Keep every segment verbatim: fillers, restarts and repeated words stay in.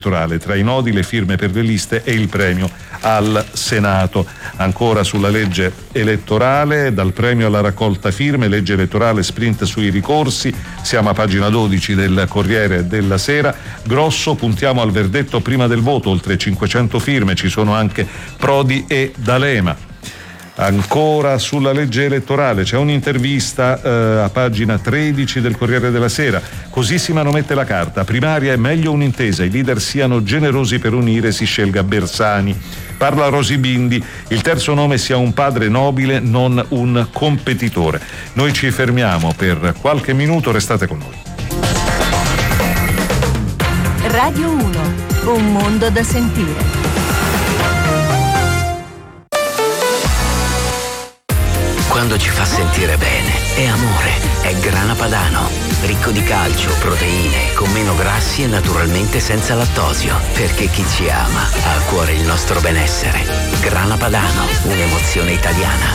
elettorale. Tra i nodi le firme per le liste e il premio al Senato. Ancora sulla legge elettorale, dal premio alla raccolta firme, legge elettorale, sprint sui ricorsi, siamo a pagina dodici del Corriere della Sera. Grosso, puntiamo al verdetto prima del voto, oltre cinquecento firme, ci sono anche Prodi e D'Alema. Ancora sulla legge elettorale c'è un'intervista eh, a pagina tredici del Corriere della Sera. Così si manomette la carta, primaria è meglio un'intesa, i leader siano generosi per unire, si scelga Bersani. Parla Rosy Bindi, il terzo nome sia un padre nobile, non un competitore. Noi ci fermiamo per qualche minuto, restate con noi. Radio uno, un mondo da sentire. Quando ci fa sentire bene, è amore, è Grana Padano. Ricco di calcio, proteine, con meno grassi e naturalmente senza lattosio. Perché chi ci ama ha a cuore il nostro benessere. Grana Padano, un'emozione italiana.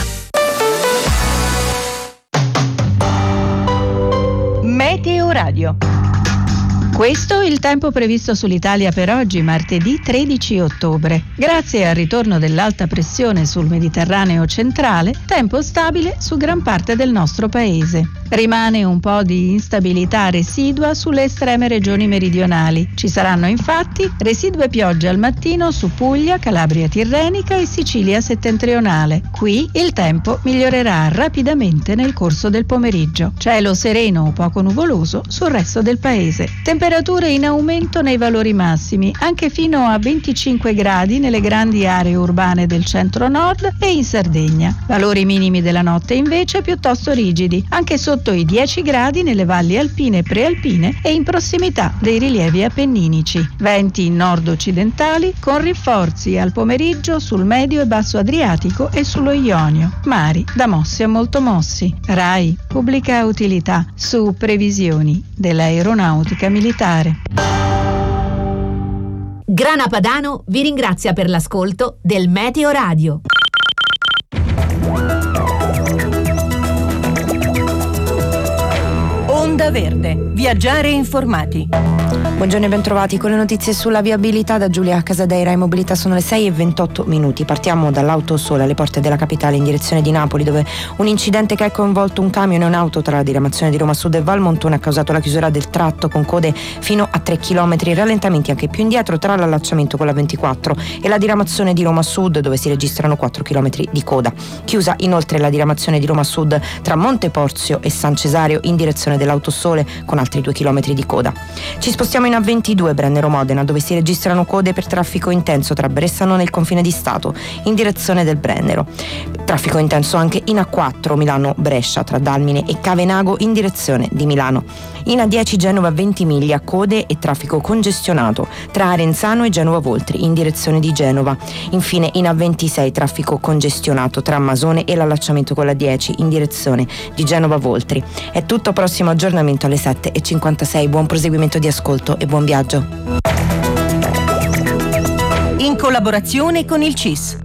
Meteo Radio. Questo è il tempo previsto sull'Italia per oggi, martedì tredici ottobre. Grazie al ritorno dell'alta pressione sul Mediterraneo centrale, tempo stabile su gran parte del nostro paese. Rimane un po' di instabilità residua sulle estreme regioni meridionali. Ci saranno infatti residue piogge al mattino su Puglia, Calabria Tirrenica e Sicilia settentrionale. Qui il tempo migliorerà rapidamente nel corso del pomeriggio. Cielo sereno o poco nuvoloso sul resto del paese. Temperature in aumento nei valori massimi, anche fino a venticinque gradi nelle grandi aree urbane del centro-nord e in Sardegna. Valori minimi della notte invece piuttosto rigidi, anche sotto i dieci gradi nelle valli alpine e prealpine e in prossimità dei rilievi appenninici. Venti nord-occidentali con rinforzi al pomeriggio sul medio e basso Adriatico e sullo Ionio. Mari da mossi a molto mossi. RAI, pubblica utilità, su previsioni dell'aeronautica militare. Grana Padano vi ringrazia per l'ascolto del Meteo Radio. Onda Verde, viaggiare informati. Buongiorno e bentrovati con le notizie sulla viabilità da Giulia Casadei. Rai Mobilità. Sono le sei e ventotto minuti. Partiamo dall'Autosole alle porte della capitale in direzione di Napoli, dove un incidente che ha coinvolto un camion e un'auto tra la diramazione di Roma Sud e Valmontone ha causato la chiusura del tratto con code fino a tre chilometri, rallentamenti anche più indietro tra l'allacciamento con la ventiquattro e la diramazione di Roma Sud, dove si registrano quattro chilometri di coda. Chiusa inoltre la diramazione di Roma Sud tra Monteporzio e San Cesario in direzione dell'Autosole con altri due chilometri di coda. Ci spostiamo in A ventidue Brennero Modena, dove si registrano code per traffico intenso tra Bressano nel confine di Stato in direzione del Brennero. Traffico intenso anche in A quattro Milano Brescia tra Dalmine e Cavenago in direzione di Milano. In A dieci Genova Ventimiglia code e traffico congestionato tra Arenzano e Genova Voltri in direzione di Genova. Infine in A ventisei traffico congestionato tra Masone e l'allacciamento con la dieci in direzione di Genova Voltri. È tutto, prossimo aggiornamento alle sette e cinquantasei. Buon proseguimento di ascolto e buon viaggio. In collaborazione con il C I S.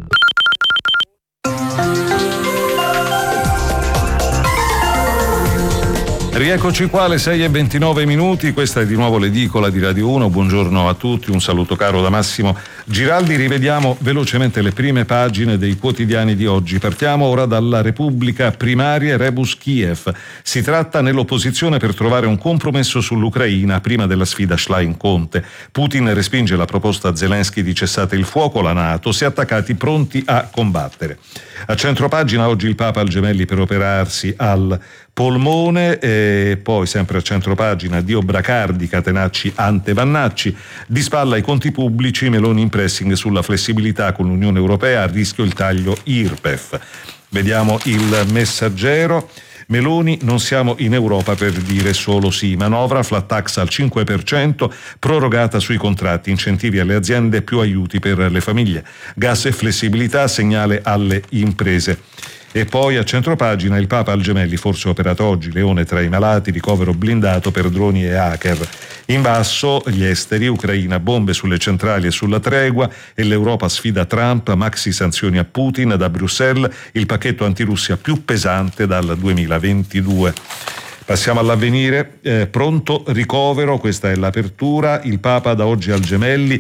Rieccoci qua alle sei e ventinove minuti, questa è di nuovo l'edicola di Radio uno, buongiorno a tutti, un saluto caro da Massimo Giraldi. Rivediamo velocemente le prime pagine dei quotidiani di oggi. Partiamo ora dalla Repubblica. Primarie rebus Kiev. Si tratta nell'opposizione per trovare un compromesso sull'Ucraina prima della sfida Schlein-Conte. Putin respinge la proposta a Zelensky di cessate il fuoco, la NATO si è attaccati pronti a combattere. A centropagina oggi il Papa al Gemelli per operarsi al polmone, e poi sempre a centropagina Dio Bracardi, Catenacci ante Vannacci, di spalla ai conti pubblici, Meloni in pressing sulla flessibilità con l'Unione Europea, a rischio il taglio I R P E F. Vediamo il Messaggero. Meloni, non siamo in Europa per dire solo sì. Manovra flat tax al cinque per cento, prorogata sui contratti, incentivi alle aziende, più aiuti per le famiglie. Gas e flessibilità, segnale alle imprese. E poi a centropagina il Papa al Gemelli, forse operato oggi, Leone tra i malati, ricovero blindato per droni e hacker. In basso gli esteri, Ucraina, bombe sulle centrali e sulla tregua, e l'Europa sfida Trump, maxi sanzioni a Putin da Bruxelles, il pacchetto antirussia più pesante dal duemilaventidue. Passiamo all'Avvenire, eh, pronto ricovero, questa è l'apertura, il Papa da oggi al Gemelli,